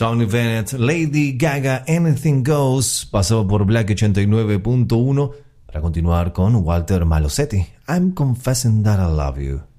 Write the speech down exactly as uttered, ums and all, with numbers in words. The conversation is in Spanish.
Tony Bennett, Lady Gaga, Anything Goes, pasó por Black ochenta y nueve punto uno para continuar con Walter Malosetti, I'm Confessing That I Love You.